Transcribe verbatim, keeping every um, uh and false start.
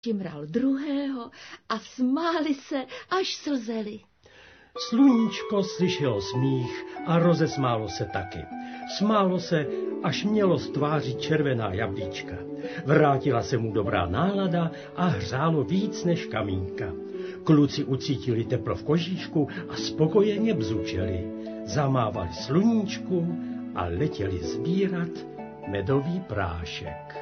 Čimral druhého a smáli se, až slzeli. Sluníčko slyšelo smích a rozesmálo se taky. Smálo se, až mělo z tváří červená jablíčka. Vrátila se mu dobrá nálada a hřálo víc než kamínka. Kluci ucítili teplo v kožíšku a spokojeně bzučeli. Zamávali sluníčku a letěli sbírat medový prášek.